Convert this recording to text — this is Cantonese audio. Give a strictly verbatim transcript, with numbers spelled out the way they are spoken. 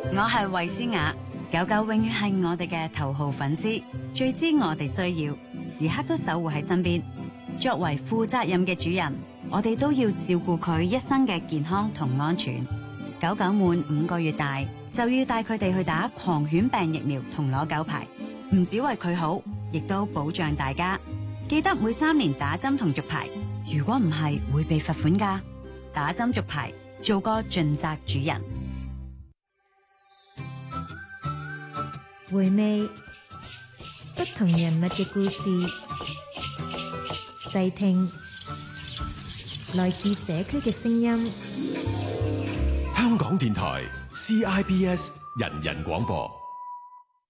我係衛詩雅，狗狗永遠係我哋嘅頭號粉絲，最知我哋需要，時刻都守護喺身邊。作為負責任嘅主人，我哋都要照顧佢一生嘅健康同安全。狗狗滿五個月大就要帶佢哋去打狂犬病疫苗同攞狗牌，唔止為佢好，亦都保障大家。記得每三年打針同續牌，如果唔係會被罰款㗎。打針續牌，做個盡責主人。 回味不同人物嘅故事，細聽來自社區嘅聲音。 香港電台 C I B S 人人廣播。